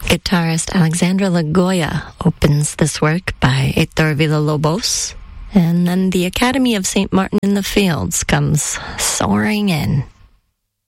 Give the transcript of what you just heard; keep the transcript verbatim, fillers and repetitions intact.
Guitarist Alexandra Lagoya opens this work by Heitor Villa-Lobos. And then the Academy of Saint Martin in the Fields comes soaring in.